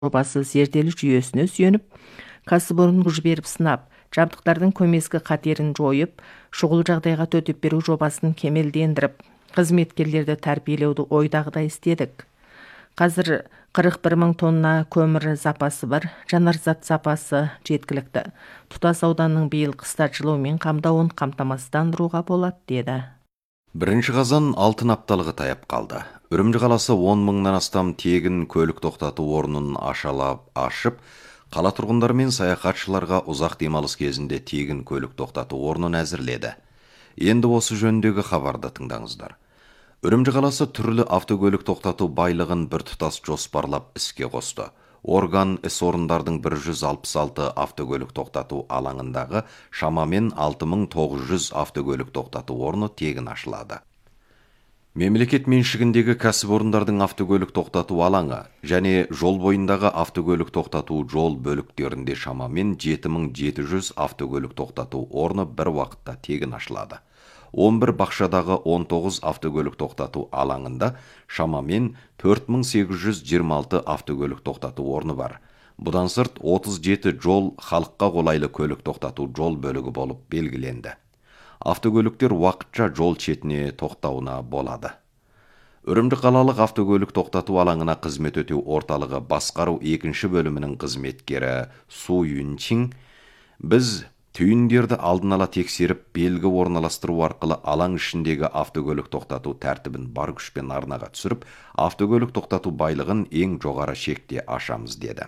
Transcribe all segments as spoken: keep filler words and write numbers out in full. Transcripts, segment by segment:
жобасы зерделі жүйесіне сүйеніп, кәсіпорын жіберіп сынап, жабдықтардың көмескі қатерін жойып, шұғыл жағдайға төтеп беру жобасын кемелдендіріп, қызметкерлерді тәрбиелеуді ойдағыдай істедік. Қазір қырық бір мың тонна көмір запасы бар, жанарзат запасы жеткілікті. Тұтас ауданның биыл қыста жылумен қамтауын қамтамасыздандыруға болады, деді. Бірінші қазан алтын апталығы таяп қалды. Үрімжі қаласы он мыңнан астам тегін көлік тоқтату орнын ашалап ашып, қала тұрғындары мен саяхатшыларға ұзақ демалыс кезінде тегін көлік тоқтату орнын әзірледі. Енді осы жөніндегі хабарды тыңдаңыздар. Үрімжі қаласы түрлі автокөлік тоқтату байлығын бір тұтас жоспарлап іске қосты. Орган іс орындардың бір жүз алпыс алты автокөлік тоқтату алаңындағы шамамен алты мың тоғыз жүз автокөлік тоқтату орны тегін ашылады. Мемлекет меншігіндегі кәсіпорындардың автокөлік тоқтату алаңы және жол бойындағы автокөлік тоқтату жол бөліктерінде шамамен жеті мың жеті жүз автокөлік тоқтату орны бір уақытта тегін ашылады. он бір бақшадағы он тоғыз автокөлік тоқтату алаңында шамамен төрт мың сегіз жүз жиырма алты автокөлік тоқтату орны бар. Бұдан сырт отыз жеті жол халыққа қолайлы көлік тоқтату жол бөлігі болып белгіленді. Автокөліктер уақытша жол шетіне тоқтауына болады. Үрімжі қалалық автокөлік тоқтату алаңына қызмет өтеу орталығы басқару екінші бөлімінің қызметкері Су Юнчин, біз түйіндерді алдын ала тексеріп, белгі орналастыру арқылы алаң ішіндегі автокөлік тоқтату тәртібін бар күшпен арнаға түсіріп, автокөлік тоқтату байлығын ең жоғары шекте ашамыз, деді.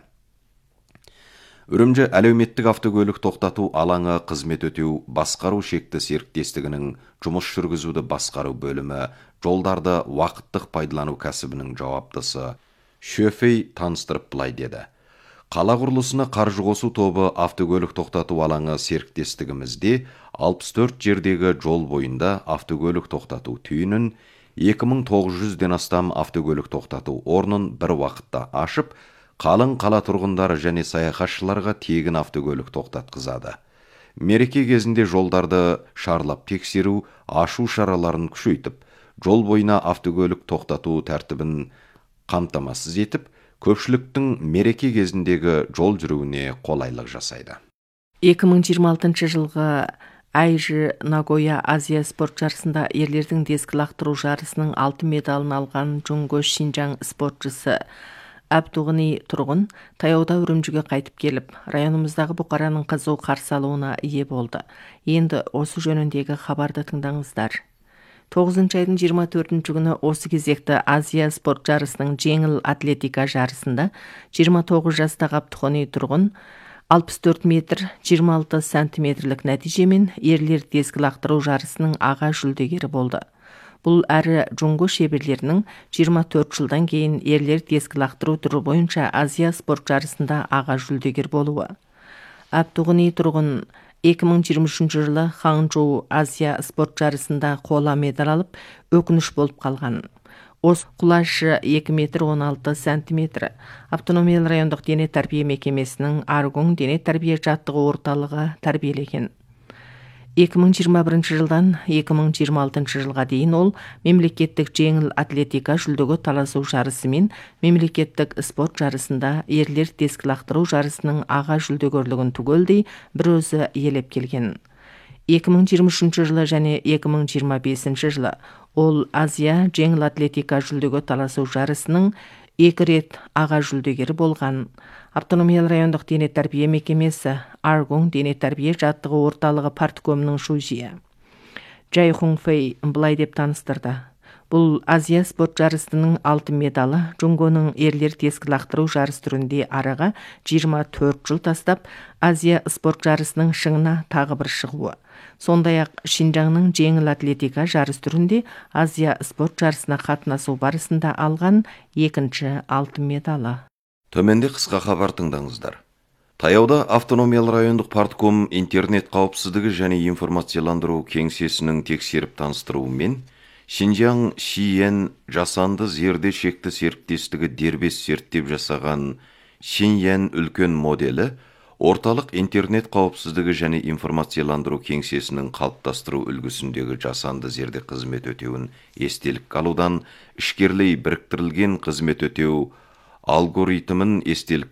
Үрімжі әлеуметтік автокөлік тоқтату алаңы қызмет өтеу басқару шекті серіктестігінің жұмыс жүргізуді басқару бөлімі жолдарды уақыттық пайдалану кәсібінің жауаптысы Шөфей таныстырып былай деді. Қала құрылысына қаржы қосу тобы автокөлік тоқтату алаңы серіктестігімізде алпыс төрт жердегі жол бойында автокөлік тоқтату түйінін, екі мың тоғыз жүзден астам автокөлік тоқтату орнын бір уақытта ашып, қалың қала тұрғындары және саяхатшыларға тегін автокөлік тоқтатқызады. Мереке кезінде жолдарды шарлап тексеру, ашу шараларын күшейтіп, жол бойына автокөлік тоқтату тәртібін қамтамасыз етіп, көпшіліктің мереке кезіндегі жол жүруіне қолайлық жасайды. екі мың жиырма алтыншы жылғы Айжи Нагоя Азия спорт жарысында ерлердің дискі лақтыру жарысының алтын медалын алған Джунго Шинжаң спортшысы Абдуғани тұрғын таяуда Үрімжіге қайтып келіп, районымыздағы бұқараның қызу қарсы алуына ие болды. Енді осы жөніндегі хабарды тыңдаңыздар. тоғызыншы айдың жиырма төртінші күні осы кезекті Азия спорт жарысының жеңіл атлетика жарысында жиырма тоғыз жастағы Абдуғани тұрғын алпыс төрт метр жиырма алты сантиметрлік нәтижемен ерлер дискі лақтыру жарысының аға жүлдегері болды. Бұл әрі Джунго шеберлерінің жиырма төрт жылдан кейін ерлер дискі лақтыру түрі бойынша Азия спорт жарысында аға жүлдегер болуы. Абдуғани тұрғын екі мың жиырма үшінші жылы Ханчжоу Азия спорт жарысында қола медаль алып, өкініш болып қалған. Осы құлашы екі метр он алты сантиметр. Автономиялы райондық дене тәрбие мекемесінің Аргун дене тәрбие жаттығу орталығы тәрбиелеген. екі мың жиырма бірінші жылдан екі мың жиырма алтыншы жылға дейін ол мемлекеттік жеңіл атлетика жүлдеге таласу жарысы мен мемлекеттік спорт жарысында ерлер дискі лақтыру жарысының аға жүлдегерлігін түгелдей бір өзі иелеп келген. екі мың жиырма үшінші жылы және екі мың жиырма бесінші жылы ол Азия жеңіл атлетика жүлдеге таласу жарысының екі рет аға жүлдегері болған. Автономиялы райондық дене тәрбие мекемесі Аргун дене тәрбие жаттығу орталығы парткомының шужия Джай Хуңфэй былай деп таныстырды. Бұл Азия спорт жарысының алтын медалы Джунгоның ерлер дискі лақтыру жарыс түрінде араға жиырма төрт жыл тастап, Азия спорт жарысының шыңына тағы бір шығуы. Сондай-ақ Шинжаңның жеңіл атлетика жарыс түрінде Азия спорт жарысына қатынасу барысында алған екінші алтын медалы. Төменде қысқа хабар тыңдаңыздар. Таяуда автономиялы райондық партком интернет қауіпсіздігі және информацияландыру кеңсесінің тексеріп таныстыруымен Шинжаң Шиен жасанды зерде шекті серіктестігі дербес зерттеп жасаған Шиньян үлкен моделі орталық интернет қауіпсіздігі және информацияландыру кеңсесінің қалыптастыру үлгісіндегі жасанды зерде қызмет өтеуін естелік алудан ішкерлей біріктірілген қызмет өтеу алгоритмін естелік